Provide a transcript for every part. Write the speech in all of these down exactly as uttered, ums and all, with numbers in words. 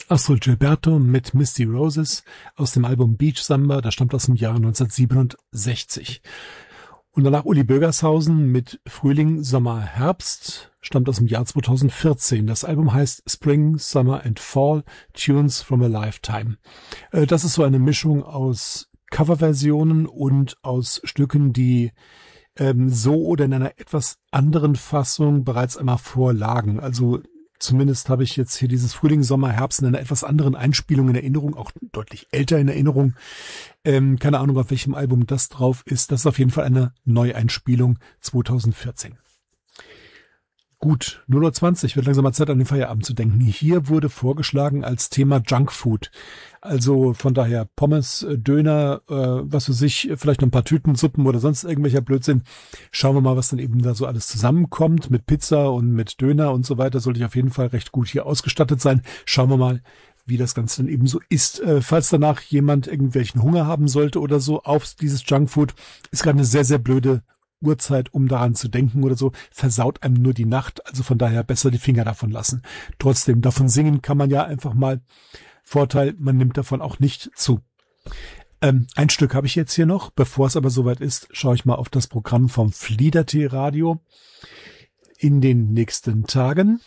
Astrud Gilberto mit Misty Roses aus dem Album Beach Samba, das stammt aus dem Jahr neunzehnhundertsiebenundsechzig. Und danach Uli Bögershausen mit Frühling, Sommer, Herbst, stammt aus dem Jahr zweitausendvierzehn. Das Album heißt Spring, Summer and Fall, Tunes from a Lifetime. Das ist so eine Mischung aus Coverversionen und aus Stücken, die ähm, so oder in einer etwas anderen Fassung bereits einmal vorlagen. Also zumindest habe ich jetzt hier dieses Frühling, Sommer, Herbst in einer etwas anderen Einspielung in Erinnerung, auch deutlich älter in Erinnerung. Ähm, keine Ahnung, auf welchem Album das drauf ist. Das ist auf jeden Fall eine Neueinspielung zweitausendvierzehn. Gut, null Uhr zwanzig, wird langsam mal Zeit, an den Feierabend zu denken. Hier wurde vorgeschlagen als Thema Junkfood. Also von daher Pommes, Döner, äh, was für sich, vielleicht noch ein paar Tütensuppen oder sonst irgendwelcher Blödsinn. Schauen wir mal, was dann eben da so alles zusammenkommt. Mit Pizza und mit Döner und so weiter sollte ich auf jeden Fall recht gut hier ausgestattet sein. Schauen wir mal, wie das Ganze dann eben so ist. Äh, falls danach jemand irgendwelchen Hunger haben sollte oder so auf dieses Junkfood, ist gerade eine sehr, sehr blöde Uhrzeit, um daran zu denken oder so, versaut einem nur die Nacht, also von daher besser die Finger davon lassen. Trotzdem, davon singen kann man ja einfach mal. Vorteil, man nimmt davon auch nicht zu. Ähm, ein Stück habe ich jetzt hier noch. Bevor es aber soweit ist, schaue ich mal auf das Programm vom Fliedertee Radio in den nächsten Tagen.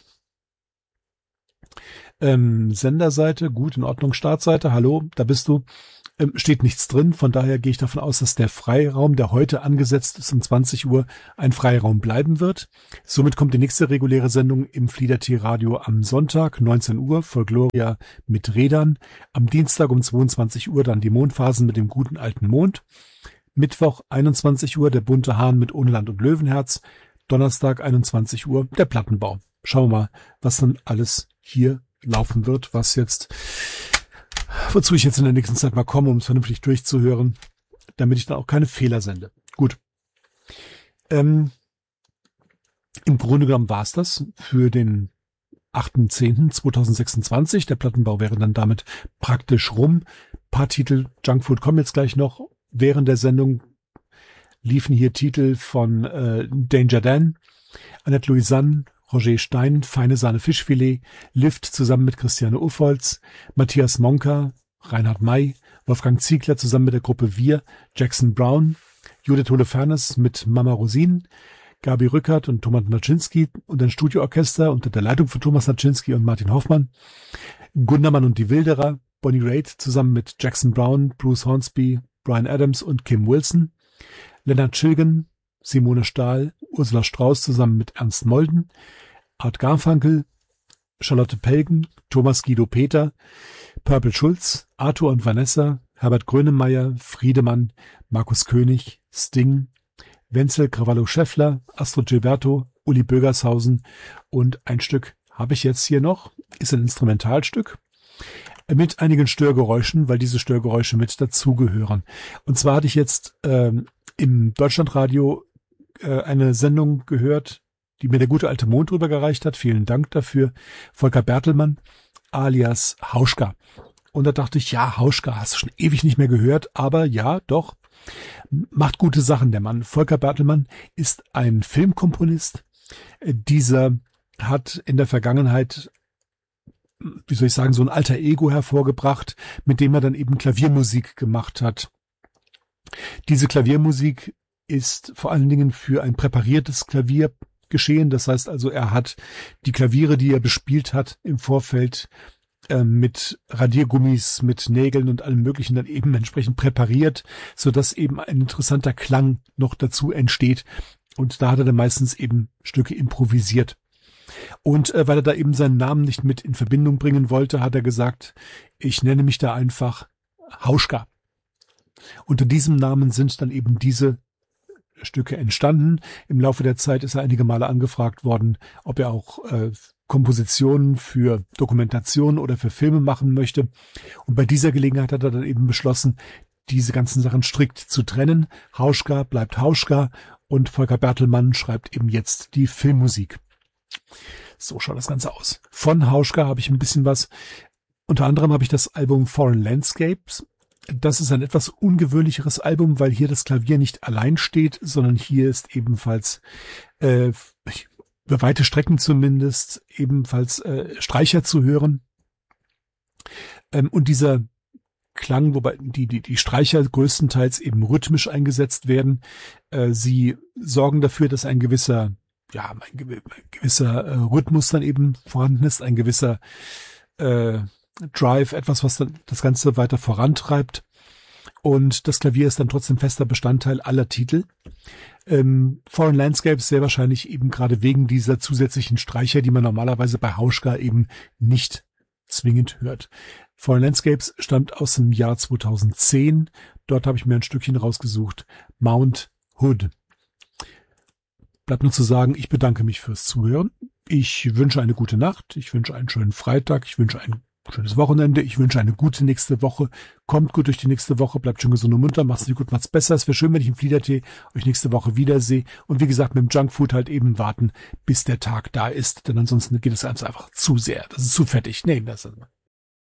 Ähm, Senderseite, gut, in Ordnung, Startseite, hallo, da bist du. Ähm, steht nichts drin, von daher gehe ich davon aus, dass der Freiraum, der heute angesetzt ist um zwanzig Uhr, ein Freiraum bleiben wird. Somit kommt die nächste reguläre Sendung im Fliedertee Radio am Sonntag, neunzehn Uhr, Folkloria mit Rädern. Am Dienstag um zweiundzwanzig Uhr dann die Mondphasen mit dem guten alten Mond. Mittwoch einundzwanzig Uhr der bunte Hahn mit Unland und Löwenherz. Donnerstag einundzwanzig Uhr der Plattenbau. Schauen wir mal, was dann alles hier laufen wird, was jetzt, wozu ich jetzt in der nächsten Zeit mal komme, um es vernünftig durchzuhören, damit ich dann auch keine Fehler sende. Gut. Ähm, im Grunde genommen war es das für den achten zehnten zweitausendsechsundzwanzig. Der Plattenbau wäre dann damit praktisch rum. Ein paar Titel Junkfood kommen jetzt gleich noch. Während der Sendung liefen hier Titel von äh, Danger Dan, Annette Louisanne, Roger Stein, Feine Sahne Fischfilet, Lift zusammen mit Christiane Uffolz, Matthias Monka, Reinhard May, Wolfgang Ziegler zusammen mit der Gruppe Wir, Jackson Brown, Judith Holofernes mit Mama Rosin, Gabi Rückert und Thomas Naczynski und ein Studioorchester unter der Leitung von Thomas Naczynski und Martin Hoffmann, Gundermann und die Wilderer, Bonnie Raitt zusammen mit Jackson Brown, Bruce Hornsby, Bryan Adams und Kim Wilson, Leonard Chilgen, Simone Stahl, Ursula Strauß zusammen mit Ernst Molden, Art Garfunkel, Charlotte Pelgen, Thomas Guido Peter, Purple Schulz, Arthur und Vanessa, Herbert Grönemeyer, Friedemann, Markus König, Sting, Wenzel Cravallo Scheffler, Astrud Gilberto, Uli Bögershausen und ein Stück habe ich jetzt hier noch, ist ein Instrumentalstück mit einigen Störgeräuschen, weil diese Störgeräusche mit dazugehören. Und zwar hatte ich jetzt ähm, im Deutschlandradio äh, eine Sendung gehört, die mir der gute alte Mond rübergereicht hat. Vielen Dank dafür. Volker Bertelmann alias Hauschka. Und da dachte ich, ja, Hauschka hast du schon ewig nicht mehr gehört, aber ja, doch, macht gute Sachen der Mann. Volker Bertelmann ist ein Filmkomponist. Dieser hat in der Vergangenheit, wie soll ich sagen, so ein alter Ego hervorgebracht, mit dem er dann eben Klaviermusik gemacht hat. Diese Klaviermusik ist vor allen Dingen für ein präpariertes Klavier geschehen. Das heißt also, er hat die Klaviere, die er bespielt hat, im Vorfeld äh, mit Radiergummis, mit Nägeln und allem Möglichen dann eben entsprechend präpariert, sodass eben ein interessanter Klang noch dazu entsteht. Und da hat er dann meistens eben Stücke improvisiert. Und äh, weil er da eben seinen Namen nicht mit in Verbindung bringen wollte, hat er gesagt, ich nenne mich da einfach Hauschka. Unter diesem Namen sind dann eben diese Stücke entstanden. Im Laufe der Zeit ist er einige Male angefragt worden, ob er auch äh, Kompositionen für Dokumentationen oder für Filme machen möchte. Und bei dieser Gelegenheit hat er dann eben beschlossen, diese ganzen Sachen strikt zu trennen. Hauschka bleibt Hauschka und Volker Bertelmann schreibt eben jetzt die Filmmusik. So schaut das Ganze aus. Von Hauschka habe ich ein bisschen was. Unter anderem habe ich das Album Foreign Landscapes. Das ist ein etwas ungewöhnlicheres Album, weil hier das Klavier nicht allein steht, sondern hier ist ebenfalls, äh, über weite Strecken zumindest, ebenfalls äh, Streicher zu hören. Ähm, und dieser Klang, wobei die, die, die Streicher größtenteils eben rhythmisch eingesetzt werden. Äh, sie sorgen dafür, dass ein gewisser, ja, ein, gew- ein gewisser äh, Rhythmus dann eben vorhanden ist, ein gewisser äh, Drive, etwas, was dann das Ganze weiter vorantreibt. Und das Klavier ist dann trotzdem fester Bestandteil aller Titel. Ähm, Foreign Landscapes sehr wahrscheinlich eben gerade wegen dieser zusätzlichen Streicher, die man normalerweise bei Hauschka eben nicht zwingend hört. Foreign Landscapes stammt aus dem Jahr zweitausendzehn. Dort habe ich mir ein Stückchen rausgesucht. Mount Hood. Bleibt nur zu sagen, ich bedanke mich fürs Zuhören. Ich wünsche eine gute Nacht. Ich wünsche einen schönen Freitag. Ich wünsche ein schönes Wochenende. Ich wünsche eine gute nächste Woche. Kommt gut durch die nächste Woche. Bleibt schön gesund und munter. Macht's nicht gut, macht's besser. Es wäre schön, wenn ich im Fliedertee euch nächste Woche wiedersehe. Und wie gesagt, mit dem Junkfood halt eben warten, bis der Tag da ist. Denn ansonsten geht es ganz einfach zu sehr. Das ist zu fettig. Nee, das ist